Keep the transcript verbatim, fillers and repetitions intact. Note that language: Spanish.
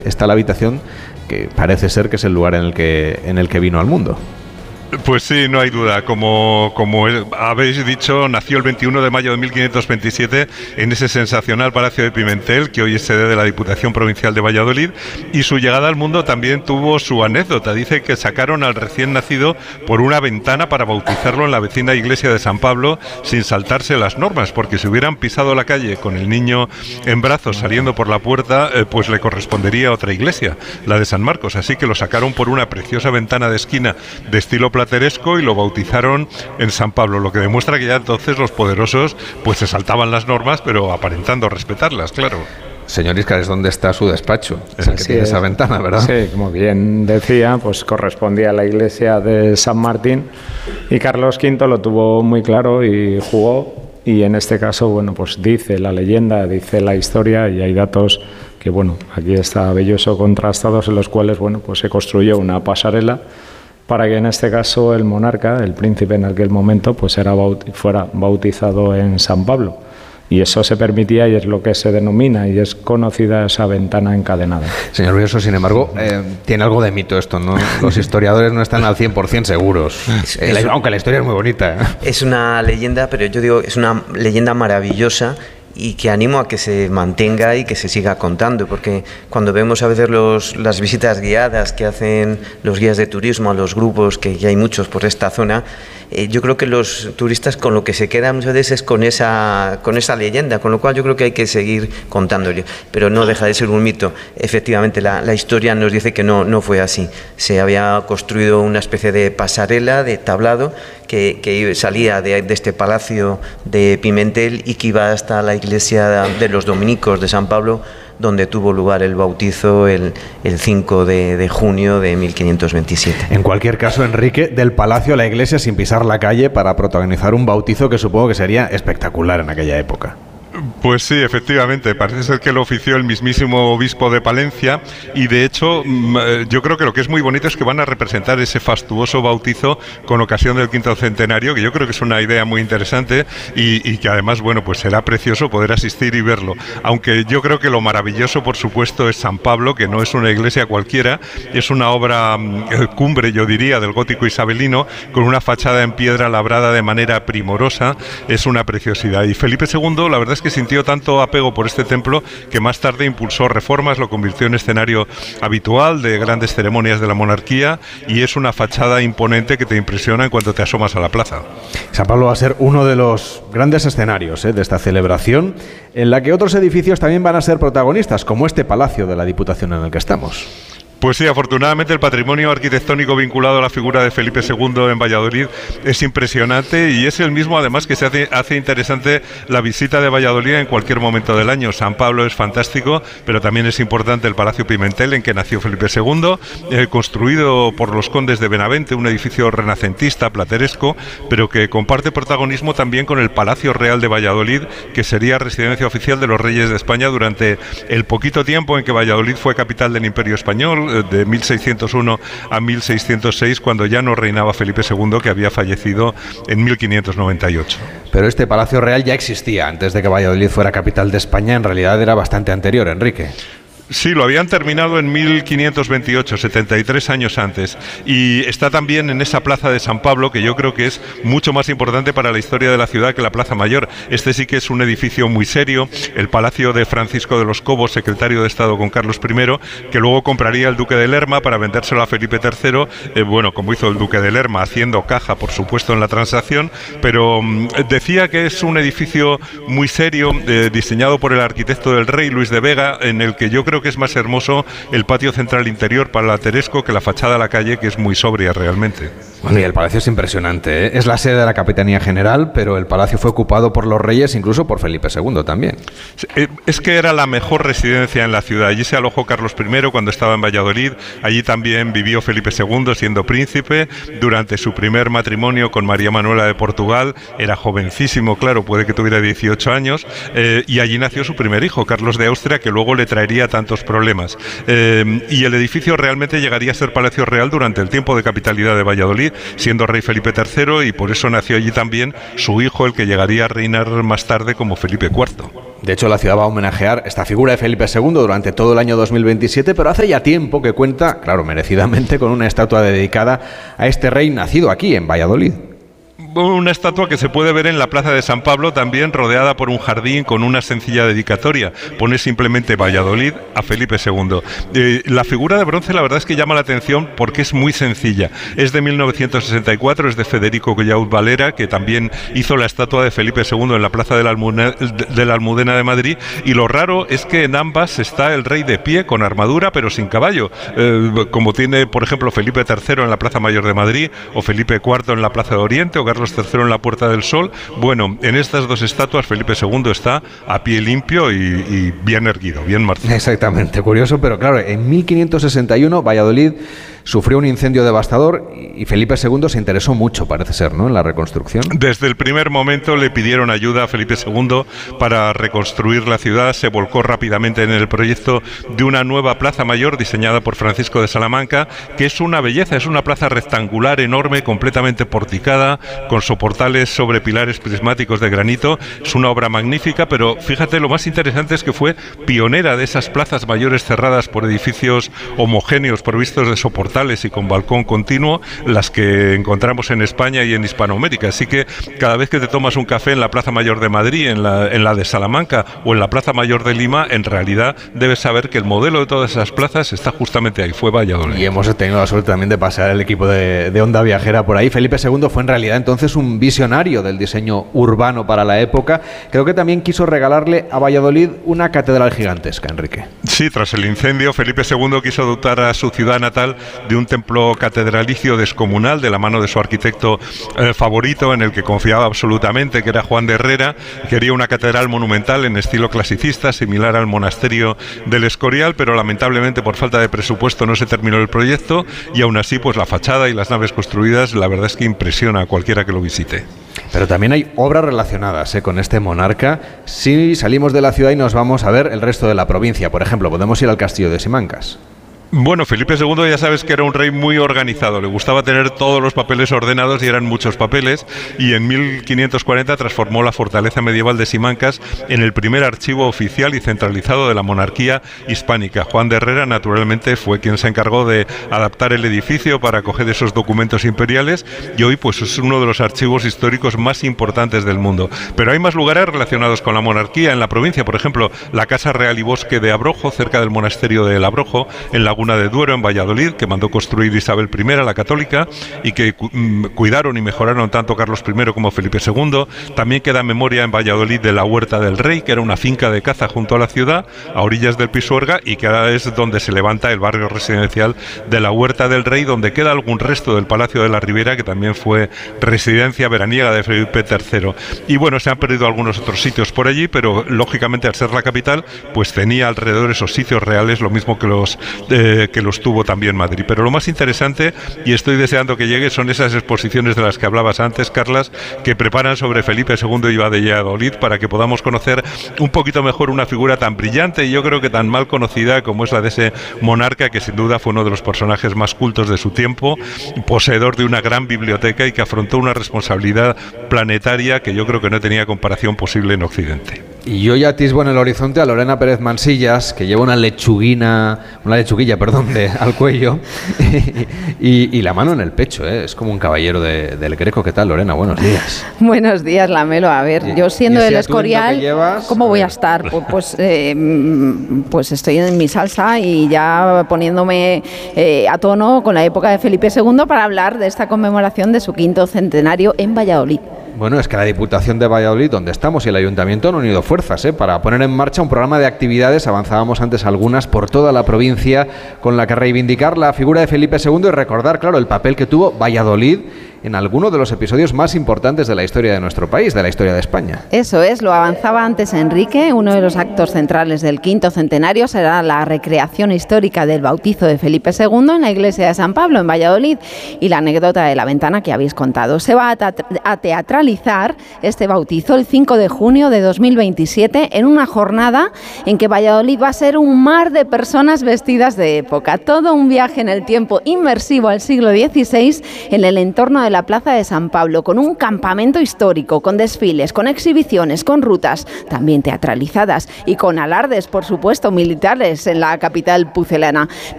Está la habitación que parece ser que es el lugar en el que, en el que vino al mundo. Pues sí, no hay duda. Como, como habéis dicho, nació el veintiuno de mayo de mil quinientos veintisiete en ese sensacional Palacio de Pimentel, que hoy es sede de la Diputación Provincial de Valladolid, y su llegada al mundo también tuvo su anécdota. Dice que sacaron al recién nacido por una ventana para bautizarlo en la vecina iglesia de San Pablo sin saltarse las normas, porque si hubieran pisado la calle con el niño en brazos saliendo por la puerta, eh, pues le correspondería otra iglesia, la de San Marcos. Así que lo sacaron por una preciosa ventana de esquina de estilo plateresco y lo bautizaron en San Pablo, lo que demuestra que ya entonces los poderosos pues se saltaban las normas, pero aparentando respetarlas, claro. Señor Íscar, ¿dónde está su despacho? Es el que tiene es. esa ventana, ¿verdad? Sí, como bien decía, pues correspondía a la iglesia de San Martín, y Carlos quinto lo tuvo muy claro y jugó, y en este caso, bueno, pues dice la leyenda, dice la historia, y hay datos que, bueno, aquí está Belloso contrastados, en los cuales, bueno, pues se construyó una pasarela para que en este caso el monarca, el príncipe en aquel momento, pues era bauti- fuera bautizado en San Pablo. Y eso se permitía y es lo que se denomina y es conocida esa ventana encadenada. Señor Belloso, sin embargo, eh, tiene algo de mito esto, ¿no? Los historiadores no están al cien por ciento seguros, Es, eh, es, aunque la historia es muy bonita, ¿eh? Es una leyenda, pero yo digo, es una leyenda maravillosa, y que animo a que se mantenga y que se siga contando, porque cuando vemos a veces los, las visitas guiadas que hacen los guías de turismo a los grupos, que ya hay muchos por esta zona, eh, yo creo que los turistas con lo que se quedan muchas veces es con esa, con esa leyenda, con lo cual yo creo que hay que seguir contándolo, pero no deja de ser un mito. Efectivamente, la, la historia nos dice que no, no fue así. Se había construido una especie de pasarela, de tablado, que, que salía de, de este palacio de Pimentel y que iba hasta la iglesia de los dominicos de San Pablo, donde tuvo lugar el bautizo el, el cinco de junio de mil quinientos veintisiete. En cualquier caso, Enrique, del palacio a la iglesia sin pisar la calle para protagonizar un bautizo que supongo que sería espectacular en aquella época. Pues sí, efectivamente, parece ser que lo ofició el mismísimo obispo de Palencia, y de hecho yo creo que lo que es muy bonito es que van a representar ese fastuoso bautizo con ocasión del quinto centenario, que yo creo que es una idea muy interesante y, y que además, bueno, pues será precioso poder asistir y verlo, aunque yo creo que lo maravilloso, por supuesto, es San Pablo, que no es una iglesia cualquiera, es una obra eh, cumbre, yo diría, del gótico isabelino, con una fachada en piedra labrada de manera primorosa, es una preciosidad, y Felipe segundo, la verdad es que sintió tanto apego por este templo que más tarde impulsó reformas, lo convirtió en escenario habitual de grandes ceremonias de la monarquía, y es una fachada imponente que te impresiona en cuanto te asomas a la plaza. San Pablo va a ser uno de los grandes escenarios ¿eh? de esta celebración, en la que otros edificios también van a ser protagonistas, como este palacio de la Diputación en el que estamos. Pues sí, afortunadamente el patrimonio arquitectónico vinculado a la figura de Felipe segundo en Valladolid es impresionante, y es el mismo además que se hace, hace interesante la visita de Valladolid en cualquier momento del año. San Pablo es fantástico, pero también es importante el Palacio Pimentel, en que nació Felipe segundo, eh, construido por los condes de Benavente, un edificio renacentista, plateresco, pero que comparte protagonismo también con el Palacio Real de Valladolid, que sería residencia oficial de los reyes de España durante el poquito tiempo en que Valladolid fue capital del Imperio Español, de mil seiscientos uno a mil seiscientos seis, cuando ya no reinaba Felipe segundo, que había fallecido en mil quinientos noventa y ocho. Pero este Palacio Real ya existía antes de que Valladolid fuera capital de España, en realidad era bastante anterior, Enrique. Sí, lo habían terminado en mil quinientos veintiocho, setenta y tres años antes, y está también en esa plaza de San Pablo, que yo creo que es mucho más importante para la historia de la ciudad que la Plaza Mayor. Este sí que es un edificio muy serio, el Palacio de Francisco de los Cobos, secretario de Estado con Carlos primero, que luego compraría el Duque de Lerma para vendérselo a Felipe tercero, eh, bueno, como hizo el Duque de Lerma, haciendo caja, por supuesto, en la transacción, pero mmm, decía que es un edificio muy serio, eh, diseñado por el arquitecto del rey, Luis de Vega, en el que yo creo que es más hermoso el patio central interior palateresco que la fachada a la calle, que es muy sobria realmente. Bueno, y el palacio es impresionante, ¿eh? Es la sede de la Capitanía General, pero el palacio fue ocupado por los reyes, incluso por Felipe segundo también. Es que era la mejor residencia en la ciudad. Allí se alojó Carlos primero cuando estaba en Valladolid, allí también vivió Felipe segundo siendo príncipe, durante su primer matrimonio con María Manuela de Portugal, era jovencísimo, claro, puede que tuviera dieciocho años, eh, y allí nació su primer hijo, Carlos de Austria, que luego le traería tantos problemas. Eh, y el edificio realmente llegaría a ser Palacio Real durante el tiempo de capitalidad de Valladolid, Valladolid, siendo rey Felipe tercero, y por eso nació allí también su hijo, el que llegaría a reinar más tarde como Felipe cuarto. De hecho, la ciudad va a homenajear esta figura de Felipe segundo durante todo el año dos mil veintisiete, pero hace ya tiempo que cuenta, claro, merecidamente, con una estatua dedicada a este rey nacido aquí, en Valladolid. Una estatua que se puede ver en la Plaza de San Pablo, también rodeada por un jardín con una sencilla dedicatoria. Pone simplemente Valladolid a Felipe segundo. Eh, la figura de bronce, la verdad es que llama la atención porque es muy sencilla. Es de mil novecientos sesenta y cuatro, es de Federico Goyaud Valera, que también hizo la estatua de Felipe segundo en la Plaza de la, Almudena, de la Almudena de Madrid. Y lo raro es que en ambas está el rey de pie, con armadura, pero sin caballo. Eh, como tiene, por ejemplo, Felipe tercero en la Plaza Mayor de Madrid, o Felipe cuarto en la Plaza de Oriente, o Carlos tercero en la Puerta del Sol. Bueno, en estas dos estatuas Felipe segundo está a pie limpio y, y bien erguido, bien marchado. Exactamente, curioso, pero claro, en mil quinientos sesenta y uno Valladolid sufrió un incendio devastador y Felipe segundo se interesó mucho, parece ser, ¿no?, en la reconstrucción. Desde el primer momento le pidieron ayuda a Felipe segundo para reconstruir la ciudad. Se volcó rápidamente en el proyecto de una nueva plaza mayor diseñada por Francisco de Salamanca, que es una belleza, es una plaza rectangular enorme, completamente porticada, con soportales sobre pilares prismáticos de granito. Es una obra magnífica, pero fíjate, lo más interesante es que fue pionera de esas plazas mayores cerradas por edificios homogéneos provistos de soportales y con balcón continuo, las que encontramos en España y en Hispanoamérica. Así que cada vez que te tomas un café en la Plaza Mayor de Madrid, en la, en la de Salamanca o en la Plaza Mayor de Lima, en realidad debes saber que el modelo de todas esas plazas está justamente ahí, fue Valladolid. Y hemos tenido la suerte también de pasar el equipo de, de Onda Viajera por ahí. Felipe segundo fue en realidad entonces un visionario del diseño urbano para la época. Creo que también quiso regalarle a Valladolid una catedral gigantesca, Enrique. Sí, tras el incendio, Felipe segundo quiso dotar a su ciudad natal de un templo catedralicio descomunal de la mano de su arquitecto eh, favorito, en el que confiaba absolutamente, que era Juan de Herrera. Quería una catedral monumental en estilo clasicista, similar al monasterio del Escorial, pero lamentablemente por falta de presupuesto no se terminó el proyecto, y aún así pues la fachada y las naves construidas, la verdad es que impresiona a cualquiera que lo visite. Pero también hay obras relacionadas ¿eh? con este monarca. Si salimos de la ciudad y nos vamos a ver el resto de la provincia, por ejemplo, podemos ir al castillo de Simancas. Bueno, Felipe segundo ya sabes que era un rey muy organizado, le gustaba tener todos los papeles ordenados y eran muchos papeles, y en mil quinientos cuarenta transformó la fortaleza medieval de Simancas en el primer archivo oficial y centralizado de la monarquía hispánica. Juan de Herrera, naturalmente, fue quien se encargó de adaptar el edificio para acoger esos documentos imperiales, y hoy pues es uno de los archivos históricos más importantes del mundo. Pero hay más lugares relacionados con la monarquía en la provincia, por ejemplo, la Casa Real y Bosque de Abrojo, cerca del monasterio de El Abrojo, en la Laguna de Duero, en Valladolid, que mandó construir Isabel primera, la católica, y que cu cuidaron y mejoraron tanto Carlos primero como Felipe segundo. También queda memoria en Valladolid de la Huerta del Rey, que era una finca de caza junto a la ciudad, a orillas del Pisuerga, y que ahora es donde se levanta el barrio residencial de la Huerta del Rey, donde queda algún resto del Palacio de la Ribera, que también fue residencia veraniega de Felipe tercero. Y bueno, se han perdido algunos otros sitios por allí, pero lógicamente al ser la capital, pues tenía alrededor esos sitios reales, lo mismo que los eh, que los tuvo también Madrid. Pero lo más interesante, y estoy deseando que llegue, son esas exposiciones de las que hablabas antes, Carlas, que preparan sobre Felipe segundo y Valladolid, para que podamos conocer un poquito mejor una figura tan brillante y yo creo que tan mal conocida como es la de ese monarca, que sin duda fue uno de los personajes más cultos de su tiempo, poseedor de una gran biblioteca y que afrontó una responsabilidad planetaria que yo creo que no tenía comparación posible en Occidente. Y yo ya atisbo en el horizonte a Lorena Pérez Mansillas, que lleva una lechuguina, una lechuguilla, perdón, de, al cuello y, y la mano en el pecho, ¿eh? Es como un caballero de, del Greco. ¿Qué tal, Lorena? Buenos días. Buenos días, Lamelo. A ver, yo siendo del Escorial, llevas, ¿cómo voy a estar? Pues, pues, eh, pues estoy en mi salsa y ya poniéndome eh, a tono con la época de Felipe segundo para hablar de esta conmemoración de su quinto centenario en Valladolid. Bueno, es que la Diputación de Valladolid, donde estamos, y el Ayuntamiento han unido fuerzas ¿eh? para poner en marcha un programa de actividades, avanzábamos antes algunas, por toda la provincia, con la que reivindicar la figura de Felipe segundo y recordar, claro, el papel que tuvo Valladolid en alguno de los episodios más importantes de la historia de nuestro país, de la historia de España. Eso es, lo avanzaba antes Enrique. Uno de los actos centrales del quinto centenario será la recreación histórica del bautizo de Felipe segundo en la iglesia de San Pablo, en Valladolid, y la anécdota de la ventana que habéis contado. Se va a, a teatrar teatralizar este bautizo el cinco de junio de dos mil veintisiete en una jornada en que Valladolid va a ser un mar de personas vestidas de época. Todo un viaje en el tiempo inmersivo al siglo dieciséis en el entorno de la Plaza de San Pablo, con un campamento histórico, con desfiles, con exhibiciones, con rutas también teatralizadas y con alardes, por supuesto, militares en la capital pucelana.